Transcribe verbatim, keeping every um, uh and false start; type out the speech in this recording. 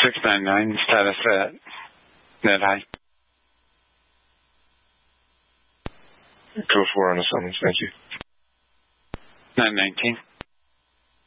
six nine nine, status at net high. Code four on the summons, thank you. nine nineteen.